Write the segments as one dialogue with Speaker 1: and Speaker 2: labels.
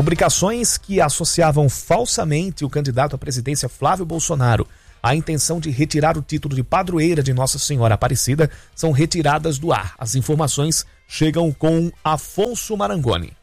Speaker 1: Publicações que associavam falsamente o candidato à presidência Flávio Bolsonaro à intenção de retirar o título de padroeira de Nossa Senhora Aparecida são retiradas do ar. As informações chegam com Afonso Marangoni.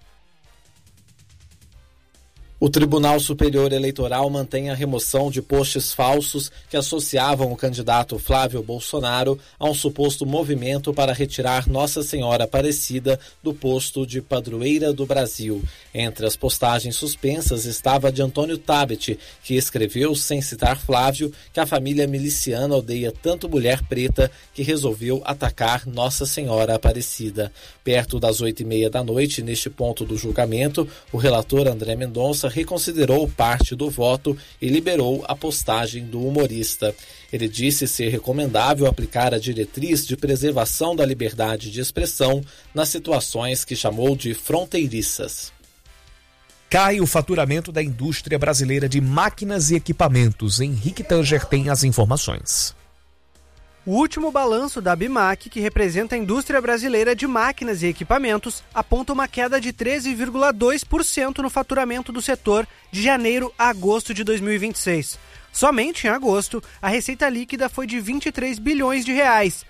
Speaker 2: O Tribunal Superior Eleitoral mantém a remoção de posts falsos que associavam o candidato Flávio Bolsonaro a um suposto movimento para retirar Nossa Senhora Aparecida do posto de padroeira do Brasil. Entre as postagens suspensas estava a de Antônio Tabet, que escreveu, sem citar Flávio, que a família miliciana odeia tanto mulher preta que resolveu atacar Nossa Senhora Aparecida. Perto das 8h30 da noite, neste ponto do julgamento, o relator André Mendonça reconsiderou parte do voto e liberou a postagem do humorista. Ele disse ser recomendável aplicar a diretriz de preservação da liberdade de expressão nas situações que chamou de fronteiriças.
Speaker 1: Cai o faturamento da indústria brasileira de máquinas e equipamentos. Henrique Tanger tem as informações.
Speaker 3: O último balanço da ABIMAQ, que representa a indústria brasileira de máquinas e equipamentos, aponta uma queda de 13,2% no faturamento do setor de janeiro a agosto de 2026. Somente em agosto, a receita líquida foi de 23 bilhões de reais,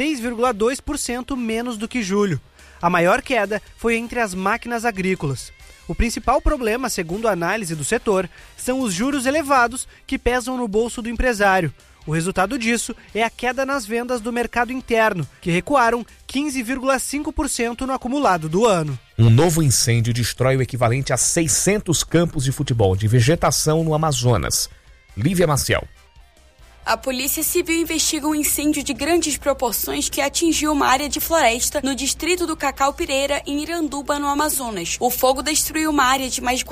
Speaker 3: 6,2% menos do que julho. A maior queda foi entre as máquinas agrícolas. O principal problema, segundo a análise do setor, são os juros elevados que pesam no bolso do empresário. O resultado disso é a queda nas vendas do mercado interno, que recuaram 15,5% no acumulado do ano.
Speaker 1: Um novo incêndio destrói o equivalente a 600 campos de futebol de vegetação no Amazonas. Lívia Maciel.
Speaker 4: A Polícia Civil investiga um incêndio de grandes proporções que atingiu uma área de floresta no distrito do Cacau Pireira, em Iranduba, no Amazonas. O fogo destruiu uma área de mais de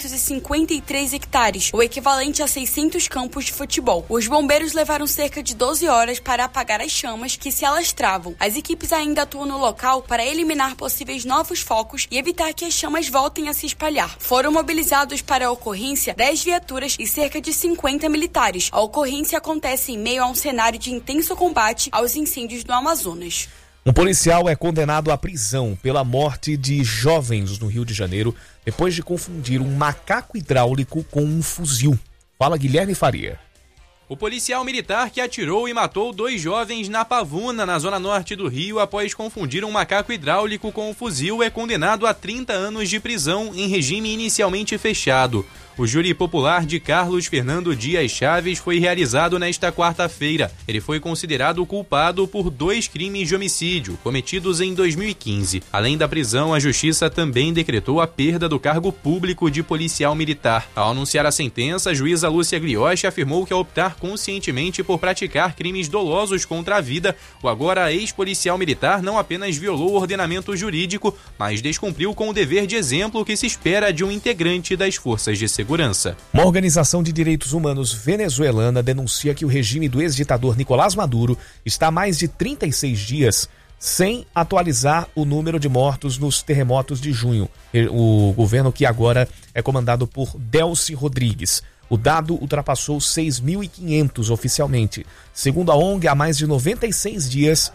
Speaker 4: 453 hectares, o equivalente a 600 campos de futebol. Os bombeiros levaram cerca de 12 horas para apagar as chamas que se alastravam. As equipes ainda atuam no local para eliminar possíveis novos focos e evitar que as chamas voltem a se espalhar. Foram mobilizados para a ocorrência 10 viaturas e cerca de 50 militares. A ocorrência acontece em meio a um cenário de intenso combate aos incêndios no Amazonas.
Speaker 1: Um policial é condenado à prisão pela morte de jovens no Rio de Janeiro depois de confundir um macaco hidráulico com um fuzil. Fala Guilherme Faria.
Speaker 5: O policial militar que atirou e matou 2 jovens na Pavuna, na zona norte do Rio, após confundir um macaco hidráulico com um fuzil, é condenado a 30 anos de prisão em regime inicialmente fechado. O júri popular de Carlos Fernando Dias Chaves foi realizado nesta quarta-feira. Ele foi considerado culpado por 2 crimes de homicídio cometidos em 2015. Além da prisão, a Justiça também decretou a perda do cargo público de policial militar. Ao anunciar a sentença, a juíza Lúcia Glioche afirmou que ao optar conscientemente por praticar crimes dolosos contra a vida, o agora ex-policial militar não apenas violou o ordenamento jurídico, mas descumpriu com o dever de exemplo que se espera de um integrante das forças de segurança.
Speaker 1: Uma organização de direitos humanos venezuelana denuncia que o regime do ex-ditador Nicolás Maduro está há mais de 36 dias sem atualizar o número de mortos nos terremotos de junho. O governo que agora é comandado por Delcy Rodrigues. O dado ultrapassou 6.500 oficialmente. Segundo a ONG, há mais de 96 dias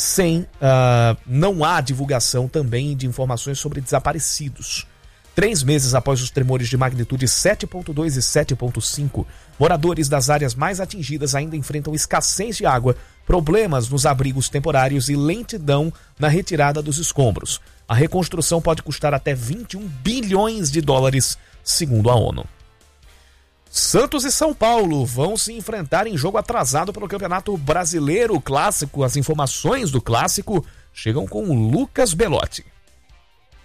Speaker 1: não há divulgação também de informações sobre desaparecidos. 3 meses após os tremores de magnitude 7.2 e 7.5, moradores das áreas mais atingidas ainda enfrentam escassez de água, problemas nos abrigos temporários e lentidão na retirada dos escombros. A reconstrução pode custar até 21 bilhões de dólares, segundo a ONU. Santos e São Paulo vão se enfrentar em jogo atrasado pelo Campeonato Brasileiro Clássico. As informações do Clássico chegam com o Lucas Belotti.